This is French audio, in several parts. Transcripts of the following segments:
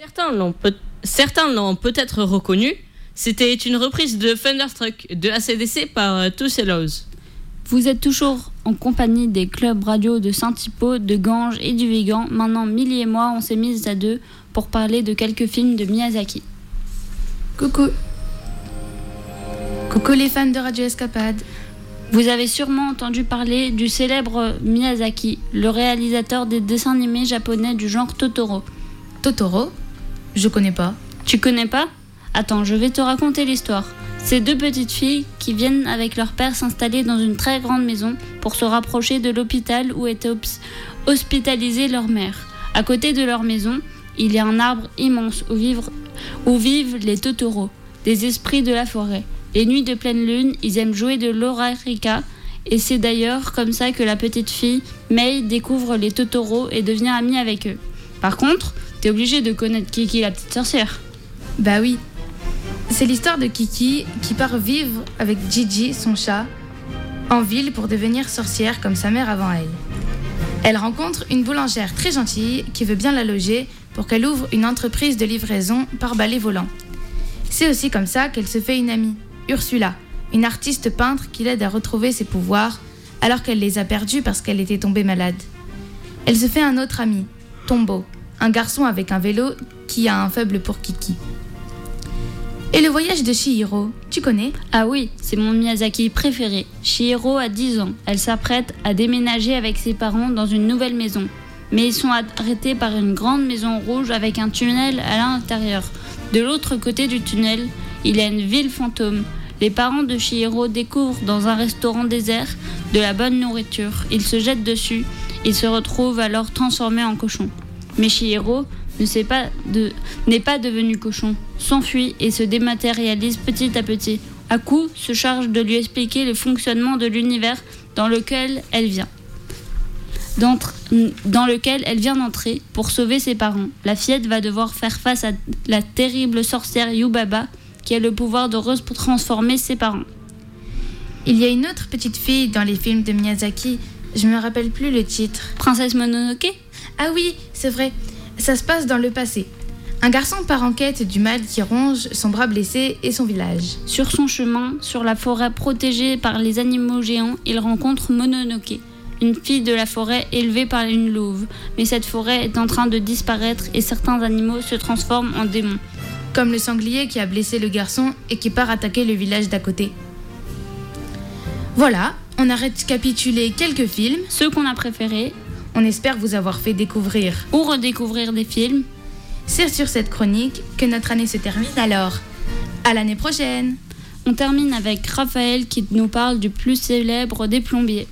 Certains l'ont peut-être reconnu. C'était une reprise de Thunderstruck de AC/DC par Tous Laws. Vous êtes toujours en compagnie des clubs radio de Saint-Thibaut, de Ganges et du Vigan. Maintenant, Milly et moi, on s'est mises à deux pour parler de quelques films de Miyazaki. Coucou les fans de Radio Escapade. Vous avez sûrement entendu parler du célèbre Miyazaki, le réalisateur des dessins animés japonais du genre Totoro. Totoro ? Je connais pas. Tu connais pas ? Attends, je vais te raconter l'histoire. C'est deux petites filles qui viennent avec leur père s'installer dans une très grande maison pour se rapprocher de l'hôpital où était hospitalisée leur mère. À côté de leur maison, il y a un arbre immense où vivent les Totoro, des esprits de la forêt. Les nuits de pleine lune, ils aiment jouer de l'oranica et c'est d'ailleurs comme ça que la petite fille, Mei, découvre les Totoro et devient amie avec eux. Par contre, t'es obligé de connaître Kiki la petite sorcière. Bah oui. C'est l'histoire de Kiki qui part vivre avec Gigi, son chat, en ville pour devenir sorcière comme sa mère avant elle. Elle rencontre une boulangère très gentille qui veut bien la loger pour qu'elle ouvre une entreprise de livraison par balai volant. C'est aussi comme ça qu'elle se fait une amie, Ursula, une artiste peintre qui l'aide à retrouver ses pouvoirs alors qu'elle les a perdus parce qu'elle était tombée malade. Elle se fait un autre ami, Tombo, un garçon avec un vélo qui a un faible pour Kiki. Et le voyage de Chihiro, tu connais ? Ah oui, c'est mon Miyazaki préféré. Chihiro a 10 ans. Elle s'apprête à déménager avec ses parents dans une nouvelle maison. Mais ils sont arrêtés par une grande maison rouge avec un tunnel à l'intérieur. De l'autre côté du tunnel, il y a une ville fantôme. Les parents de Chihiro découvrent dans un restaurant désert de la bonne nourriture. Ils se jettent dessus. Ils se retrouvent alors transformés en cochons. Mais Chihiro n'est pas devenu cochon, s'enfuit et se dématérialise petit à petit. Aku se charge de lui expliquer le fonctionnement de l'univers dans lequel elle vient d'entrer pour sauver ses parents. La fillette va devoir faire face à la terrible sorcière Yubaba qui a le pouvoir de retransformer ses parents. Il y a une autre petite fille dans les films de Miyazaki, je me rappelle plus le titre. Princesse Mononoke ? Ah oui, c'est vrai, ça se passe dans le passé. Un garçon part en quête du mal qui ronge son bras blessé et son village. Sur son chemin, sur la forêt protégée par les animaux géants, il rencontre Mononoke, une fille de la forêt élevée par une louve. Mais cette forêt est en train de disparaître et certains animaux se transforment en démons. Comme le sanglier qui a blessé le garçon et qui part attaquer le village d'à côté. Voilà, on a récapitulé quelques films, ceux qu'on a préférés. On espère vous avoir fait découvrir ou redécouvrir des films. C'est sur cette chronique que notre année se termine alors. À l'année prochaine. On termine avec Raphaël qui nous parle du plus célèbre des plombiers.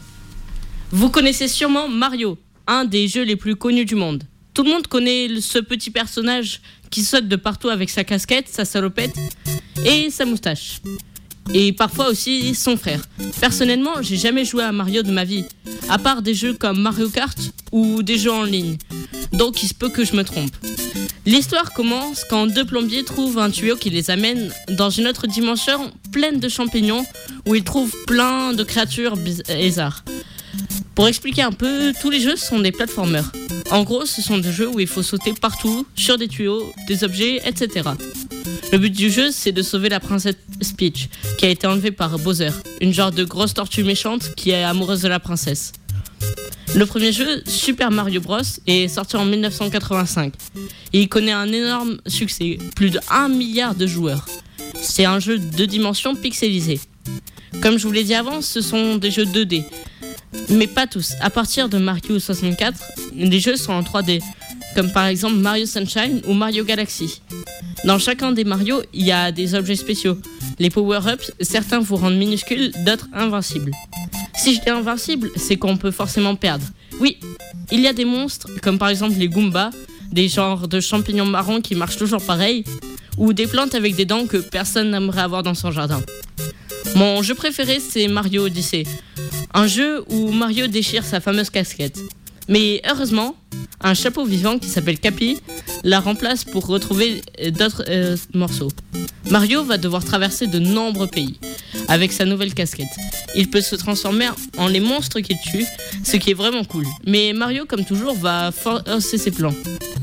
Vous connaissez sûrement Mario, un des jeux les plus connus du monde. Tout le monde connaît ce petit personnage qui saute de partout avec sa casquette, sa salopette et sa moustache. Et parfois aussi son frère. Personnellement, j'ai jamais joué à Mario de ma vie, à part des jeux comme Mario Kart ou des jeux en ligne. Donc il se peut que je me trompe. L'histoire commence quand deux plombiers trouvent un tuyau qui les amène dans une autre dimension pleine de champignons où ils trouvent plein de créatures bizarres. Pour expliquer un peu, tous les jeux sont des platformers. En gros, ce sont des jeux où il faut sauter partout, sur des tuyaux, des objets, etc. Le but du jeu, c'est de sauver la princesse Peach, qui a été enlevée par Bowser, une genre de grosse tortue méchante qui est amoureuse de la princesse. Le premier jeu, Super Mario Bros, est sorti en 1985. Et il connaît un énorme succès, plus de 1 milliard de joueurs. C'est un jeu de dimension pixelisée. Comme je vous l'ai dit avant, ce sont des jeux 2D. Mais pas tous. À partir de Mario 64, les jeux sont en 3D, comme par exemple Mario Sunshine ou Mario Galaxy. Dans chacun des Mario, il y a des objets spéciaux. Les power-ups, certains vous rendent minuscules, d'autres invincibles. Si je dis invincible, c'est qu'on peut forcément perdre. Oui, il y a des monstres, comme par exemple les Goombas, des genres de champignons marrons qui marchent toujours pareil, ou des plantes avec des dents que personne n'aimerait avoir dans son jardin. Mon jeu préféré, c'est Mario Odyssey, un jeu où Mario déchire sa fameuse casquette. Mais heureusement, un chapeau vivant qui s'appelle Cappy la remplace pour retrouver d'autres morceaux. Mario va devoir traverser de nombreux pays avec sa nouvelle casquette. Il peut se transformer en les monstres qu'il tue, ce qui est vraiment cool. Mais Mario, comme toujours, va forcer ses plans.